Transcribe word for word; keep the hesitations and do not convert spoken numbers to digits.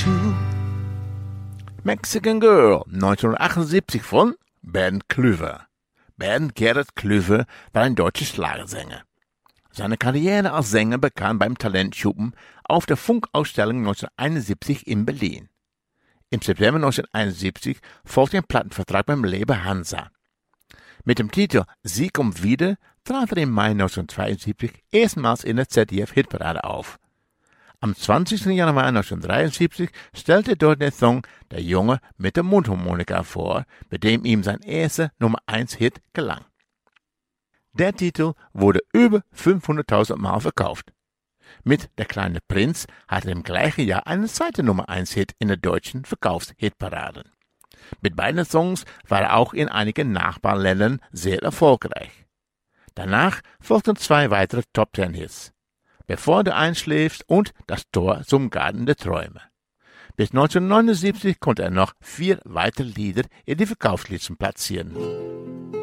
to. Mexican Girl, neunzehnhundertachtundsiebzig von Bernd Klüver. Bernd Gerrit Klüver war ein deutscher Schlagersänger. Seine Karriere als Sänger begann beim Talentschuppen auf der Funkausstellung neunzehnhunderteinundsiebzig in Berlin. Im September neunzehnhunderteinundsiebzig folgte ein Plattenvertrag beim Label Hansa. Mit dem Titel Sie kommt wieder trat er im Mai neunzehnhundertzweiundsiebzig erstmals in der Z D F-Hitparade auf. Am zwanzigsten Januar neunzehnhundertdreiundsiebzig stellte dort der Song Der Junge mit der Mundharmonika vor, mit dem ihm sein erster Nummer eins Hit gelang. Der Titel wurde über fünfhunderttausend Mal verkauft. Mit Der kleine Prinz hatte er im gleichen Jahr einen zweiten Nummer eins Hit in der deutschen Verkaufshitparaden. Mit beiden Songs war er auch in einigen Nachbarländern sehr erfolgreich. Danach folgten zwei weitere Top-Ten-Hits: Bevor du einschläfst und Das Tor zum Garten der Träume. Bis neunzehnhundertneunundsiebzig konnte er noch vier weitere Lieder in die Verkaufslisten platzieren.